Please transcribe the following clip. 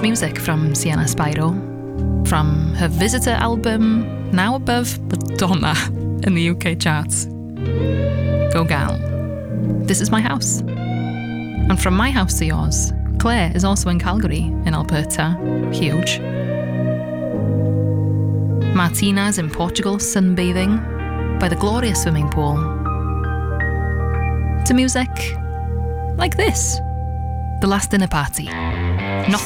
music from Sienna Spyro, from her Visitor album, now above Madonna in the UK charts. Go gal. This is my house. And from my house to yours, Claire is also in Calgary, in Alberta. Huge. Martina's in Portugal, sunbathing by the glorious swimming pool. To music like this. The Last Dinner Party. Not